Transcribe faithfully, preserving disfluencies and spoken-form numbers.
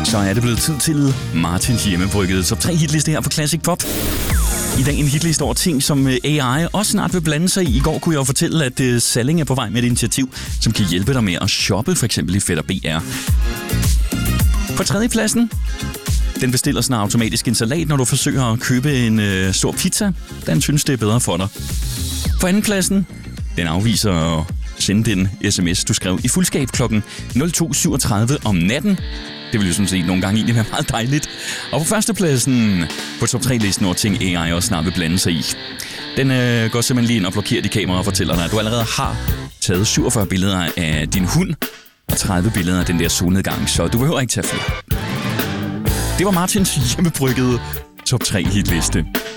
Så er det blevet tid til Martins hjemmebryggede top tre hitliste her på Classic Pop. I dag en hitliste over ting, som A I også snart vil blande sig i. I går kunne jeg jo fortælle, at Salling er på vej med et initiativ, som kan hjælpe dig med at shoppe, for eksempel i Fætter B R. På tredjepladsen, den bestiller sådan automatisk en salat, når du forsøger at købe en øh, stor pizza. Den synes, det er bedre for dig. På andenpladsen, den afviser at sende den sms, du skrev i fuldskab klokken nul to syvogtredive om natten. Det vil jo sådan set nogle gange egentlig være meget dejligt. Og på førstepladsen på top tre-listen over ting, A I også snart vil blande sig i. Den øh, går simpelthen lige ind og blokerer de kameraer og fortæller dig, at du allerede har taget syvogfyrre billeder af din hund og tredive billeder af den der solnedgang, så du behøver ikke tage flere. Det var Martins hjemmebryggede top tre hitliste.